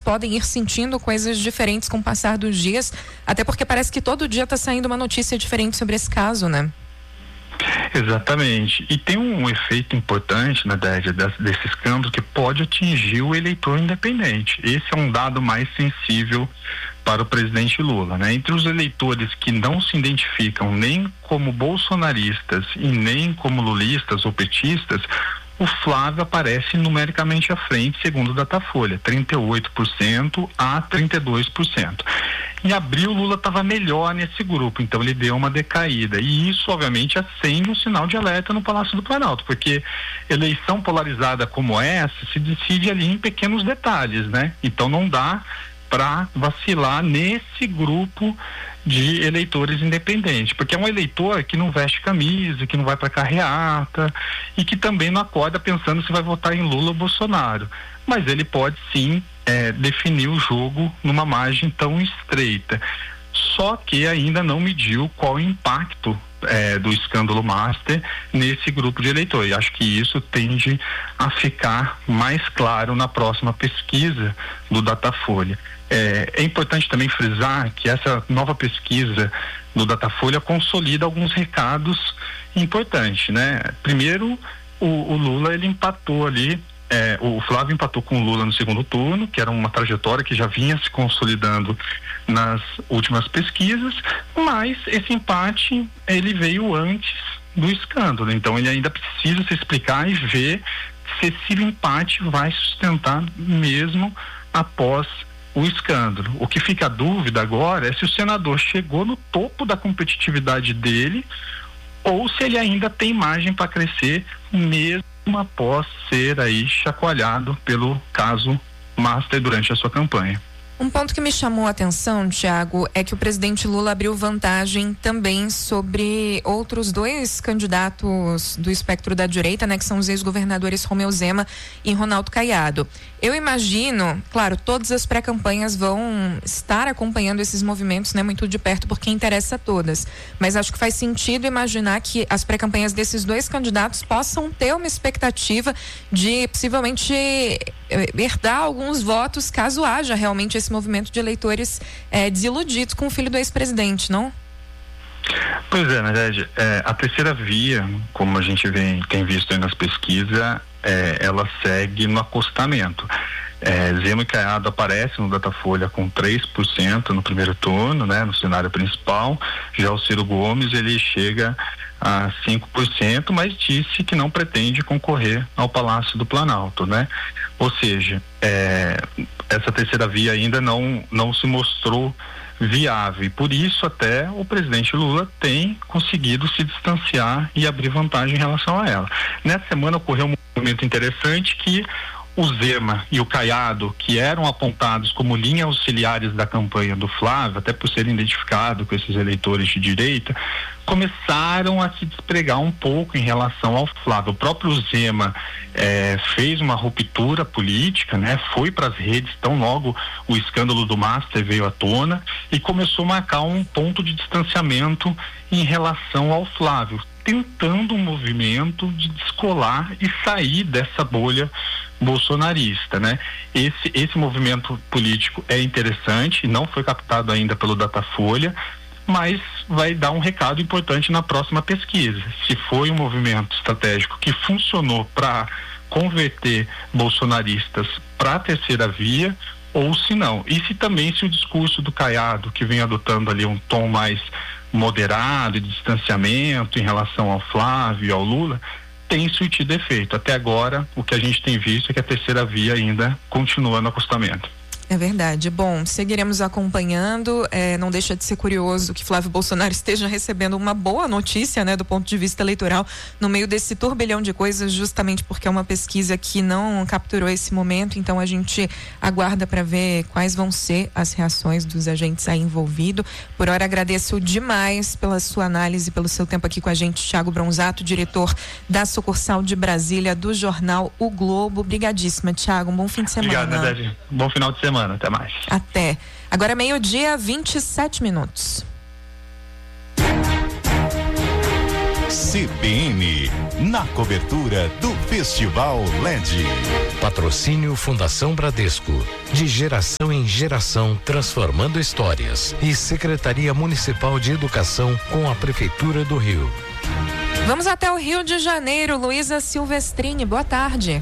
podem ir sentindo coisas diferentes com o passar dos dias, até porque parece que todo dia está saindo uma notícia diferente sobre esse caso, né? Exatamente. E tem um efeito importante, né, desse escândalo, que pode atingir o eleitor independente. Esse é um dado mais sensível para o presidente Lula, né? Entre os eleitores que não se identificam nem como bolsonaristas e nem como lulistas ou petistas, o Flávio aparece numericamente à frente, segundo o Datafolha, 38% a 32%. Em abril, Lula estava melhor nesse grupo, então ele deu uma decaída. E isso, obviamente, acende um sinal de alerta no Palácio do Planalto, porque eleição polarizada como essa se decide ali em pequenos detalhes, né? Então não dá para vacilar nesse grupo de eleitores independentes, porque é um eleitor que não veste camisa, que não vai para carreata e que também não acorda pensando se vai votar em Lula ou Bolsonaro, mas ele pode sim definir o jogo numa margem tão estreita, só que ainda não mediu qual o impacto do escândalo Master nesse grupo de eleitores. Acho que isso tende a ficar mais claro na próxima pesquisa do Datafolha. É importante também frisar que essa nova pesquisa do Datafolha consolida alguns recados importantes, né? Primeiro, o Lula, ele empatou ali, o Flávio empatou com o Lula no segundo turno, que era uma trajetória que já vinha se consolidando nas últimas pesquisas, mas esse empate, ele veio antes do escândalo, então ele ainda precisa se explicar e ver se esse empate vai sustentar mesmo após o escândalo. O que fica a dúvida agora é se o senador chegou no topo da competitividade dele ou se ele ainda tem margem para crescer mesmo após ser aí chacoalhado pelo caso Master durante a sua campanha. Um ponto que me chamou a atenção, Thiago, é que o presidente Lula abriu vantagem também sobre outros dois candidatos do espectro da direita, né, que são os ex-governadores Romeu Zema e Ronaldo Caiado. Eu imagino, claro, todas as pré-campanhas vão estar acompanhando esses movimentos, né, muito de perto, porque interessa a todas. Mas acho que faz sentido imaginar que as pré-campanhas desses dois candidatos possam ter uma expectativa de possivelmente herdar alguns votos, caso haja realmente esse movimento de eleitores desiludidos com o filho do ex-presidente, não? Pois é, na verdade, a terceira via, como a gente tem visto aí nas pesquisas, ela segue no acostamento. Zema e Caiado aparecem no Datafolha com 3% no primeiro turno, né, no cenário principal. Já o Ciro Gomes, ele chega a 5%, mas disse que não pretende concorrer ao Palácio do Planalto, né? Ou seja, essa terceira via ainda não se mostrou viável, e por isso até o presidente Lula tem conseguido se distanciar e abrir vantagem em relação a ela. Nessa semana ocorreu um movimento interessante que o Zema e o Caiado, que eram apontados como linha auxiliares da campanha do Flávio, até por serem identificados com esses eleitores de direita, começaram a se despregar um pouco em relação ao Flávio. O próprio Zema fez uma ruptura política, né? Foi para as redes tão logo o escândalo do Master veio à tona e começou a marcar um ponto de distanciamento em relação ao Flávio, tentando um movimento de descolar e sair dessa bolha bolsonarista, né? Esse movimento político é interessante, não foi captado ainda pelo Datafolha, mas vai dar um recado importante na próxima pesquisa. Se foi um movimento estratégico que funcionou para converter bolsonaristas para a terceira via, ou se não. E se o discurso do Caiado, que vem adotando ali um tom mais moderado, de distanciamento em relação ao Flávio e ao Lula, tem surtido efeito. Até agora, o que a gente tem visto é que a terceira via ainda continua no acostamento. É verdade. Bom, seguiremos acompanhando. Não deixa de ser curioso que Flávio Bolsonaro esteja recebendo uma boa notícia, né, do ponto de vista eleitoral, no meio desse turbilhão de coisas, justamente porque é uma pesquisa que não capturou esse momento. Então a gente aguarda para ver quais vão ser as reações dos agentes aí envolvidos. Por hora, agradeço demais pela sua análise, pelo seu tempo aqui com a gente, Thiago Bronzato, diretor da sucursal de Brasília do jornal O Globo. Obrigadíssima, Thiago. Um bom fim de semana. Obrigado, Nadege. Bom final de semana. Até mais. Até. Agora 12:27. CBN, na cobertura do Festival LED. Patrocínio Fundação Bradesco, de geração em geração, transformando histórias. E Secretaria Municipal de Educação com a Prefeitura do Rio. Vamos até o Rio de Janeiro, Luísa Silvestrini, boa tarde.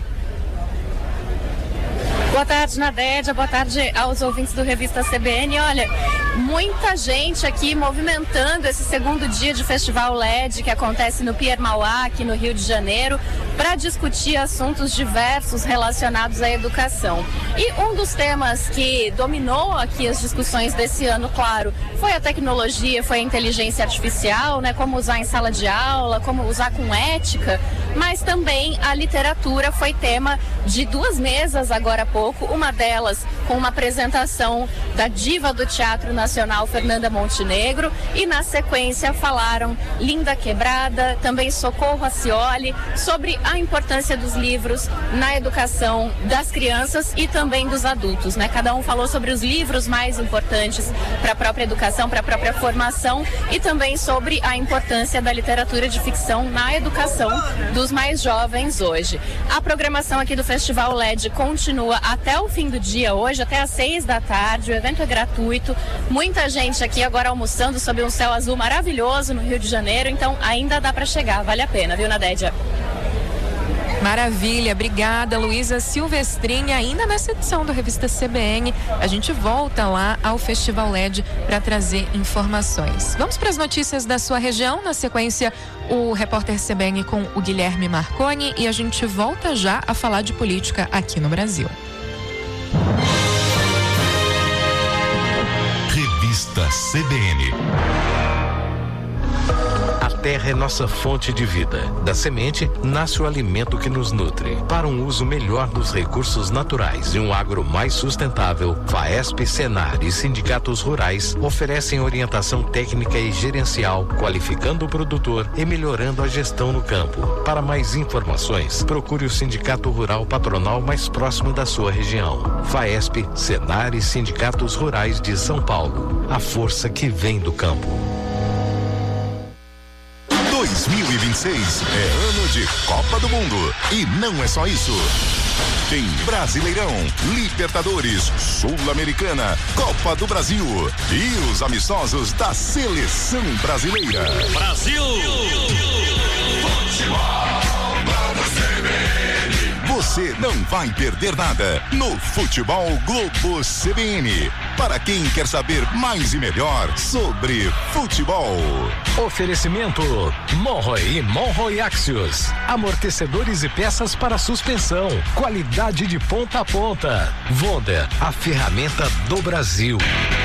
Boa tarde, Nadédia. Boa tarde aos ouvintes do Revista CBN. Olha, muita gente aqui movimentando esse segundo dia de Festival LED que acontece no Pier Mauá, aqui no Rio de Janeiro, para discutir assuntos diversos relacionados à educação. E um dos temas que dominou aqui as discussões desse ano, claro, foi a tecnologia, foi a inteligência artificial, né? Como usar em sala de aula, como usar com ética, mas também a literatura foi tema de 2 mesas agora há pouco, uma delas com uma apresentação da diva do Teatro Nacional, Fernanda Montenegro, e na sequência falaram Linda Quebrada, também Socorro Acioli, sobre a importância dos livros na educação das crianças e também dos adultos, né? Cada um falou sobre os livros mais importantes para a própria educação, para a própria formação, e também sobre a importância da literatura de ficção na educação dos mais jovens hoje. A programação aqui do Festival LED continua até o fim do dia hoje, até às 6 da tarde. O evento é gratuito. Muita gente aqui agora almoçando sob um céu azul maravilhoso no Rio de Janeiro, então ainda dá para chegar, vale a pena, viu, Nadédia? Maravilha, obrigada, Luísa Silvestrini. Ainda nessa edição do Revista CBN, a gente volta lá ao Festival LED para trazer informações. Vamos para as notícias da sua região. Na sequência, o repórter CBN com o Guilherme Marconi, e a gente volta já a falar de política aqui no Brasil. Revista CBN. A terra é nossa fonte de vida. Da semente nasce o alimento que nos nutre. Para um uso melhor dos recursos naturais e um agro mais sustentável, FAESP, Senar e sindicatos rurais oferecem orientação técnica e gerencial, qualificando o produtor e melhorando a gestão no campo. Para mais informações, procure o Sindicato Rural Patronal mais próximo da sua região. FAESP, Senar e sindicatos rurais de São Paulo. A força que vem do campo. 2026 é ano de Copa do Mundo. E não é só isso. Tem Brasileirão, Libertadores, Sul-Americana, Copa do Brasil e os amistosos da Seleção Brasileira. Brasil! Você não vai perder nada no Futebol Globo CBN. Para quem quer saber mais e melhor sobre futebol. Oferecimento Monroe e Monroe Axios. Amortecedores e peças para suspensão. Qualidade de ponta a ponta. Wonder, a ferramenta do Brasil.